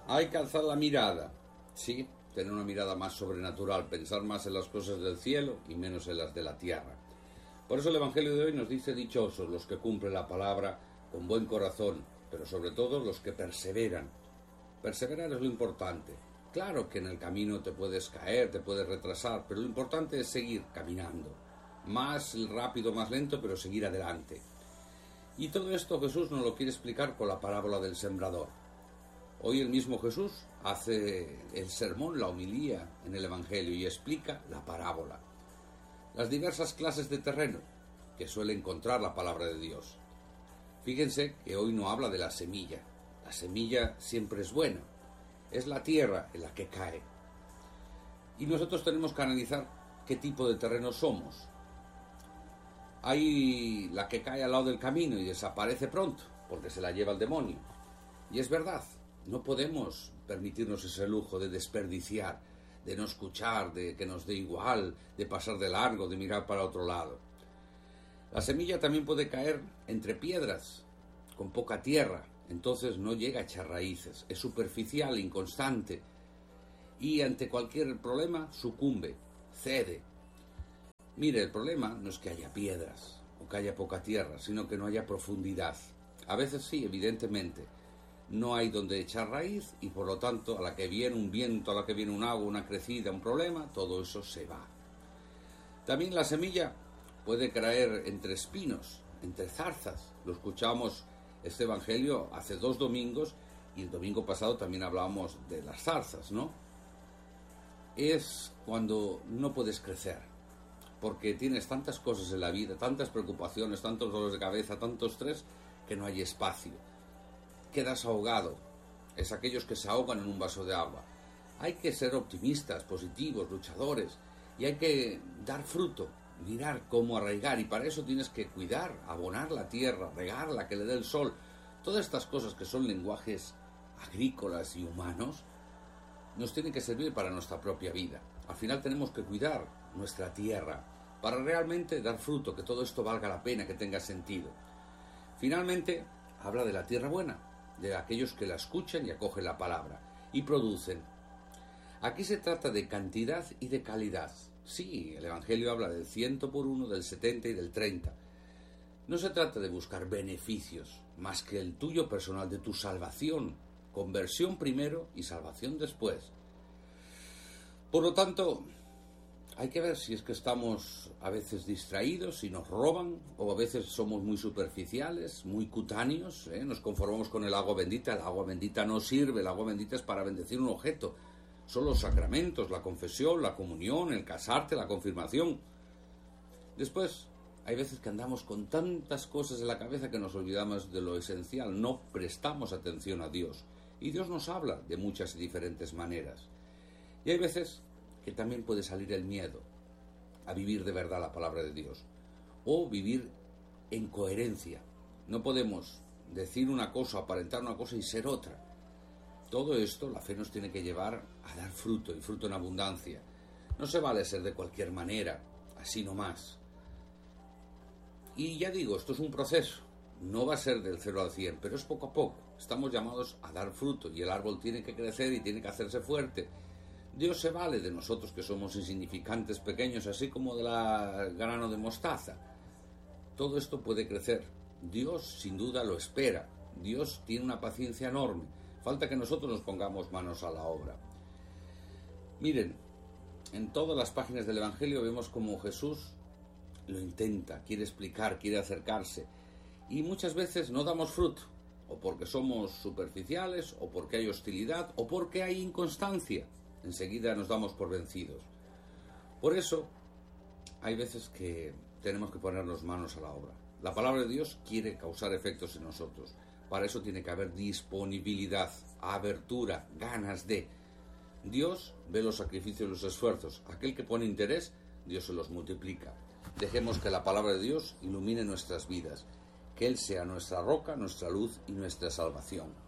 Hay que alzar la mirada, sí, tener una mirada más sobrenatural, pensar más en las cosas del cielo y menos en las de la tierra. Por eso el Evangelio de hoy nos dice dichosos los que cumplen la palabra con buen corazón, pero sobre todo los que perseveran. Perseverar es lo importante. Claro que en el camino te puedes caer, te puedes retrasar, pero lo importante es seguir caminando. Más rápido, más lento, pero seguir adelante. Y todo esto Jesús nos lo quiere explicar con la parábola del sembrador. Hoy el mismo Jesús hace el sermón, la homilía en el Evangelio y explica la parábola. Las diversas clases de terreno que suele encontrar la palabra de Dios. Fíjense que hoy no habla de la semilla. La semilla siempre es buena. Es la tierra en la que cae. Y nosotros tenemos que analizar qué tipo de terreno somos. Hay la que cae al lado del camino y desaparece pronto, porque se la lleva el demonio. Y es verdad, no podemos permitirnos ese lujo de desperdiciar, de no escuchar, de que nos dé igual, de pasar de largo, de mirar para otro lado. La semilla también puede caer entre piedras, con poca tierra, entonces no llega a echar raíces, es superficial, inconstante, y ante cualquier problema sucumbe, cede. Mire, el problema no es que haya piedras o que haya poca tierra, sino que no haya profundidad. A veces sí, evidentemente, no hay donde echar raíz y por lo tanto a la que viene un viento, a la que viene un agua, una crecida, un problema, todo eso se va. También la semilla puede caer entre espinos, entre zarzas. Lo escuchamos este Evangelio hace 2 domingos y el domingo pasado también hablábamos de las zarzas, ¿no? Es cuando no puedes crecer, porque tienes tantas cosas en la vida, tantas preocupaciones, tantos dolores de cabeza, tanto estrés, que no hay espacio. Quedas ahogado. Es aquellos que se ahogan en un vaso de agua. Hay que ser optimistas, positivos, luchadores, y hay que dar fruto, mirar cómo arraigar, y para eso tienes que cuidar, abonar la tierra, regarla, que le dé el sol. Todas estas cosas que son lenguajes agrícolas y humanos nos tienen que servir para nuestra propia vida. Al final tenemos que cuidar nuestra tierra para realmente dar fruto, que todo esto valga la pena, que tenga sentido. Finalmente, habla de la tierra buena, de aquellos que la escuchan y acogen la palabra y producen. Aquí se trata de cantidad y de calidad. Sí, el Evangelio habla del 100 por 1, del 70 y del 30. No se trata de buscar beneficios, más que el tuyo personal, de tu salvación. Conversión primero y salvación después. Por lo tanto, hay que ver si es que estamos a veces distraídos y nos roban, o a veces somos muy superficiales, muy cutáneos, nos conformamos con el agua bendita. El agua bendita no sirve, el agua bendita es para bendecir un objeto. Son los sacramentos, la confesión, la comunión, el casarte, la confirmación. Después, hay veces que andamos con tantas cosas en la cabeza que nos olvidamos de lo esencial, no prestamos atención a Dios. Y Dios nos habla de muchas y diferentes maneras. Y hay veces que también puede salir el miedo a vivir de verdad la palabra de Dios, o vivir en coherencia. No podemos decir una cosa, aparentar una cosa y ser otra. Todo esto, la fe nos tiene que llevar a dar fruto, y fruto en abundancia. No se vale ser de cualquier manera, así nomás. Y ya digo, esto es un proceso. No va a ser del 0 al 100, pero es poco a poco. Estamos llamados a dar fruto y el árbol tiene que crecer y tiene que hacerse fuerte. Dios se vale de nosotros que somos insignificantes, pequeños, así como del grano de mostaza. Todo esto puede crecer. Dios sin duda lo espera. Dios tiene una paciencia enorme. Falta que nosotros nos pongamos manos a la obra. Miren, en todas las páginas del Evangelio vemos como Jesús lo intenta, quiere explicar, quiere acercarse. Y muchas veces no damos fruto, o porque somos superficiales, o porque hay hostilidad, o porque hay inconstancia. Enseguida nos damos por vencidos. Por eso, hay veces que tenemos que ponernos manos a la obra. La palabra de Dios quiere causar efectos en nosotros. Para eso tiene que haber disponibilidad, abertura, ganas de. Dios ve los sacrificios y los esfuerzos. Aquel que pone interés, Dios se los multiplica. Dejemos que la palabra de Dios ilumine nuestras vidas. Que Él sea nuestra roca, nuestra luz y nuestra salvación.